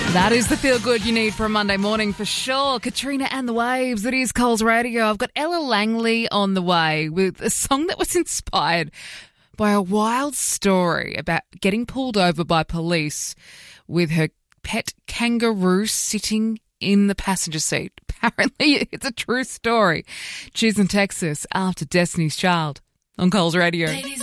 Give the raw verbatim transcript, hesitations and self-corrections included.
That is the feel good you need for a Monday morning for sure. Katrina and the Waves. It is Coles Radio. I've got Ella Langley on the way with a song that was inspired by a wild story about getting pulled over by police with her pet kangaroo sitting in the passenger seat. Apparently, it's a true story. She's in Texas after Destiny's Child on Coles Radio.